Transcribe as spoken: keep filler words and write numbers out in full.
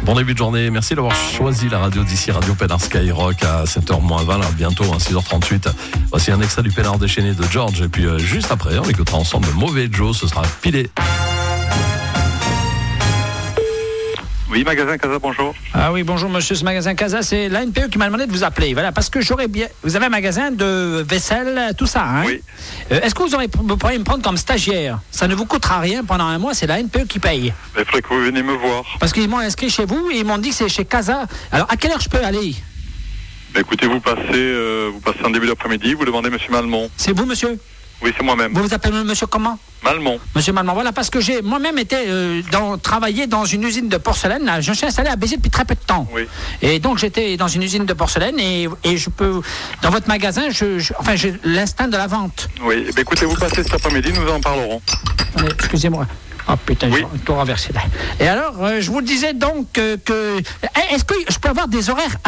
Bon début de journée, merci d'avoir choisi la radio d'ici, Radio Pénard Skyrock à sept heures moins vingt, là, bientôt, hein, six heures trente-huit. Voici un extrait du Pénard déchaîné de George, et puis euh, juste après, on écoutera ensemble Mauvais Joe, ce sera pilé. Oui, magasin Casa, bonjour. Ah oui, bonjour monsieur, ce magasin Casa, c'est l'A N P E qui m'a demandé de vous appeler. Voilà, parce que j'aurais bien... Vous avez un magasin de vaisselle, tout ça, hein? Oui. Euh, est-ce que vous, aurez... vous pourriez me prendre comme stagiaire? Ça ne vous coûtera rien pendant un mois, c'est l'A N P E qui paye. Il faudrait que vous veniez me voir. Parce qu'ils m'ont inscrit chez vous et ils m'ont dit que c'est chez Casa. Alors, à quelle heure je peux aller? Bah, écoutez, vous passez, euh, vous passez en début d'après-midi, vous demandez monsieur Malmont. C'est vous, monsieur? Oui, c'est moi-même. Vous vous appelez monsieur comment? Malmont. Monsieur Malmont, voilà, parce que j'ai moi-même été euh, dans, travaillé dans une usine de porcelaine. Là, je suis installé à Béziers depuis très peu de temps. Oui. Et donc j'étais dans une usine de porcelaine et, et je peux, dans votre magasin, je, je, enfin j'ai l'instinct de la vente. Oui, bah, écoutez, vous passez cet après-midi, nous en parlerons. Attendez, excusez-moi. Oh putain, oui. j'ai tout renversé là. Et alors, euh, je vous disais donc euh, que... Est-ce que je peux avoir des horaires